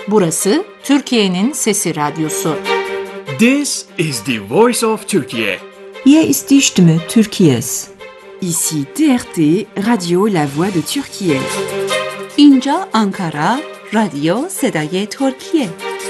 Burası Türkiye'nin Sesi Radyosu. This is the voice of Turkey. Hier ist die Stimme Türkiye's. Ici TRT, Radio La Voix de Türkiye. اینجا آنکارا، رادیو صدای ترکیه.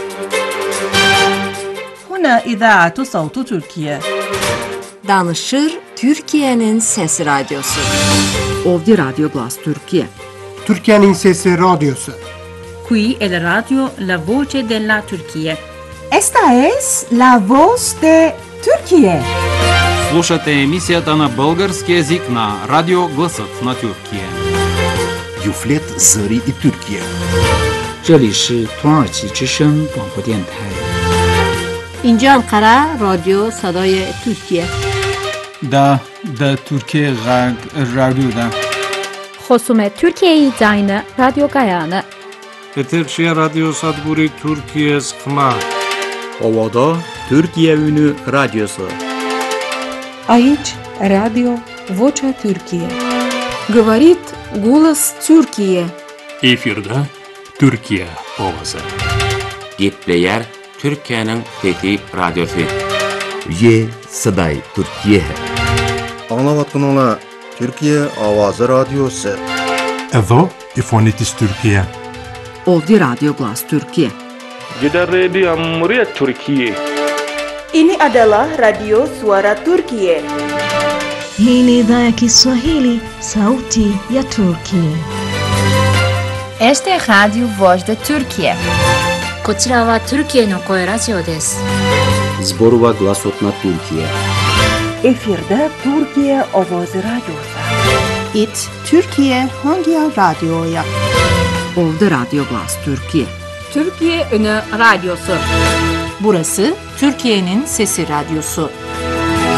هنا إذاعة صوت تركيا. Danışır Türkiye'nin Sesi Radyosu. Ovdje Radio Glas Türkiye. Türkiye'nin Sesi Radyosu. Qui è la radio La Voce della Turchia. Esta es la voz de Türkiye. Слушате емисията на български език на Радио Гласът на Тюркия. Юфлет Зари и Türkiye. 这里是土耳其之声广播电台。 اینجا انقره رادیو صدای ترکیه. دا Türkiye Radyo'da. خصوم Türkiye'yi dayını Radyo Gayanı. Eterşehir Radyo Sadburi Türkiye Sıkma. Ovada Türkiye Ünü Radyosu. Aici Radio Vocea Türkiye. Говорит голос Türkiye. Efirde Türkiye Ovası. Gitleyer Türkiye'nin Fethi Radyosu. Ye Saday Türkiye. Anlavatkanlar Türkiye Avazı Radyosu. Evo İfonitis Türkiye. Ovdje Radio Glas Türkiye. Gider Radio Muria Türkiye. Ini adalah Radio Suara Turkiye. Hii ni idhaa ya Kiswahili, sauti ya Turkiye. Este es Radio Voz de Turkiye. こちらはトルキエの声ラジオです。 Zborova Glasotna Türkiye. Efirde Türkiye Avazı Radyosu. İt Türkiye hangi radyoya? Ovdje Radio Glas Türkiye. Türkiye Ünü Radyosu. Burası Türkiye'nin Sesi Radyosu.